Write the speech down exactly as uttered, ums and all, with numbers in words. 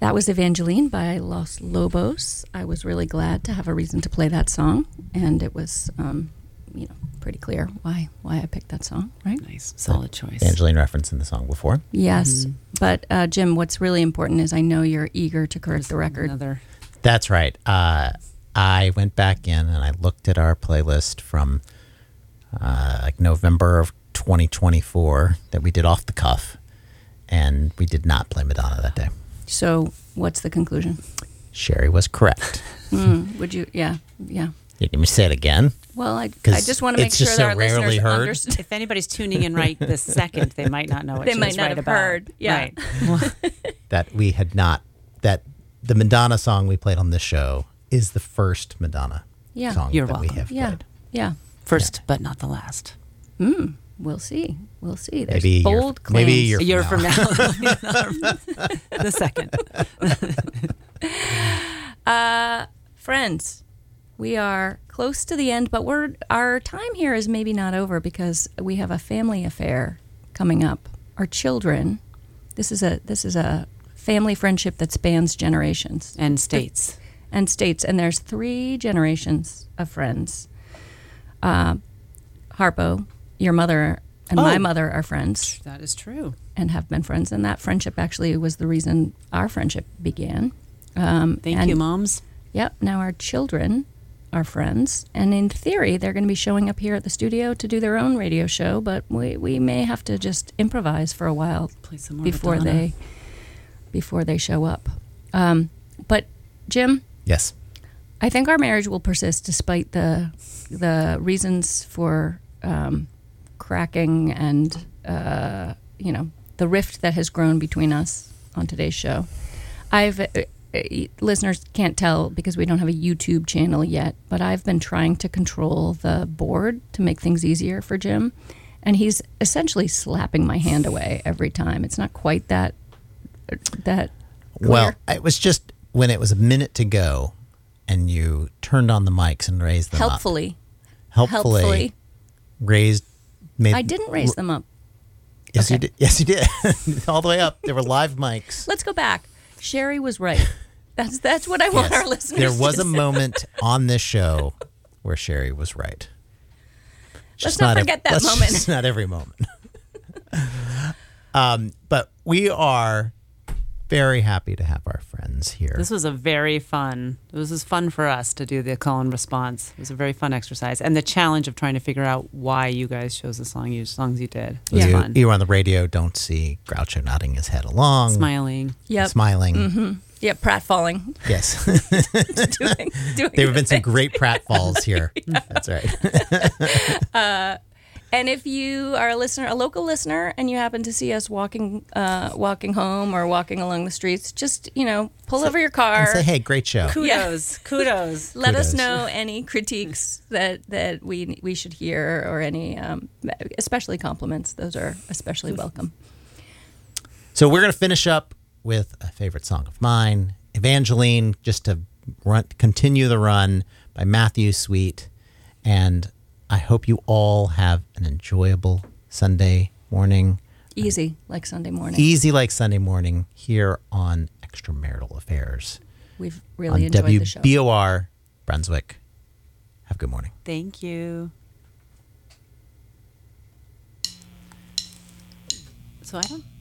That was Evangeline by Los Lobos. I was really glad to have a reason to play that song, and it was, um, you know, pretty clear why why I picked that song, right? Nice, solid choice. Evangeline referenced in the song before. Yes, Mhm. but uh, Jim, what's really important is I know you're eager to correct the record. Another. That's right. Uh, I went back in and I looked at our playlist from uh, like November of twenty twenty-four that we did off the cuff, and we did not play Madonna that day. So what's the conclusion? Sherry was correct. Mm, would you? Yeah, yeah. You need me to say it again? Well, I, I 'Cause just want to make it's sure just that so our rarely listeners heard. understand. If anybody's tuning in right this second, they might not know what They she might was not right have about. heard. Yeah. Right. That we had not, that the Madonna song we played on this show is the first Madonna Yeah. song You're that we welcome. have Yeah, played. yeah. First, but not the last. Mm, we'll see. We'll see. There's Maybe a year- bold claims. maybe a year A year from from now. The second. Uh, friends, we are close to the end, but we're our time here is maybe not over because we have a family affair coming up. Our children. This is a this is a family friendship that spans generations And states. and states, and there's three generations of friends. Uh, Harpo, your mother and my Oh. mother are friends That is true. and have been friends, and that friendship actually was the reason our friendship began. Um, Thank and- you, moms. Yep. Now our children are friends, and in theory, they're going to be showing up here at the studio to do their own radio show. But we, we may have to just improvise for a while Play some more before Madonna. they before they show up. Um, but Jim, Yes. I think our marriage will persist despite the the reasons for um, cracking and uh, you know the rift that has grown between us on today's show. I've uh, uh, listeners can't tell because we don't have a YouTube channel yet, but I've been trying to control the board to make things easier for Jim, and he's essentially slapping my hand away every time. It's not quite that that clear. Well, it was just when it was a minute to go and you turned on the mics and raised them helpfully, up. Helpfully. helpfully. Raised. Made, I didn't raise them up. Yes, you Okay. did. Yes, you did. All the way up. There were live mics. Let's go back. Sherry was right. That's that's what I want Yes. our listeners There was to a say. moment on this show where Sherry was right. Let's not ev- forget that let's moment. just not every moment. um, but we are very happy to have our friends here. This was a very fun, this was fun for us to do the call and response. It was a very fun exercise. And the challenge of trying to figure out why you guys chose the song you, songs you did was you, fun. you were on the radio, don't see Groucho nodding his head along. Smiling. Yep. Smiling. Mm-hmm. Yep. Pratt falling. Yes. doing, doing there have been the some thing. great pratfalls here. That's right. Uh, and if you are a listener, a local listener, and you happen to see us walking, uh, walking home or walking along the streets, just you know, pull over your car. And say, hey, great show. Kudos. Kudos. Let us Kudos. know any critiques that, that we we should hear, or any, um, especially compliments. Those are especially welcome. So we're going to finish up with a favorite song of mine, Evangeline, just to run, continue the run by Matthew Sweet. And I hope you all have an enjoyable Sunday morning. Easy, like Sunday morning. Easy like Sunday morning here on Extramarital Affairs. We've really on enjoyed W the show. B O R Brunswick. Have a good morning. Thank you. So I don't